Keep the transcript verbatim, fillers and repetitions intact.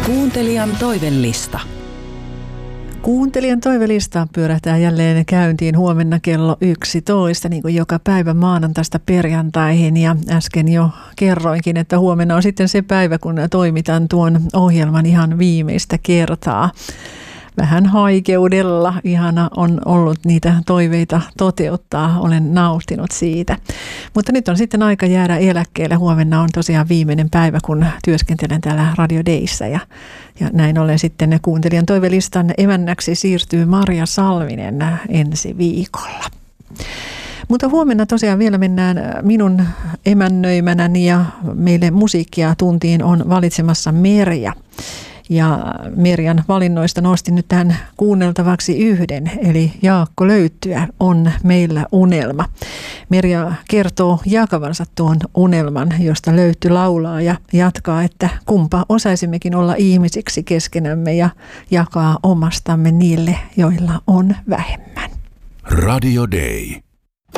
Kuuntelijan toivellista. Kuuntelijan toivelista pyörähtää jälleen käyntiin huomenna kello yksitoista, niin kuin joka päivä maanantaista perjantaihin. Ja äsken jo kerroinkin, että huomenna on sitten se päivä, kun toimitan tuon ohjelman ihan viimeistä kertaa. Vähän haikeudella. Ihana on ollut niitä toiveita toteuttaa. Olen nauttinut siitä. Mutta nyt on sitten aika jäädä eläkkeelle. Huomenna on tosiaan viimeinen päivä, kun työskentelen täällä Radio Dayssä. Ja, ja näin ollen sitten kuuntelijan toivelistan emännäksi siirtyy Marja Salminen ensi viikolla. Mutta huomenna tosiaan vielä mennään minun emännöimänäni ja meille musiikkia tuntiin on valitsemassa Merja. Ja Merjan valinnoista nostin nyt tähän kuunneltavaksi yhden, eli Jaakko Löyttyä on meillä unelma. Merja kertoo jakavansa tuon unelman, josta Löytty laulaa ja jatkaa, että kumpa osaisimmekin olla ihmisiksi keskenämme ja jakaa omastamme niille, joilla on vähemmän. Radio Day.